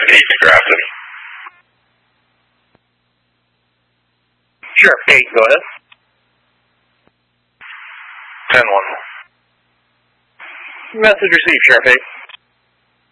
8 to Grafton. Sheriff 8, go ahead. 10-1. Message received, Sheriff 8.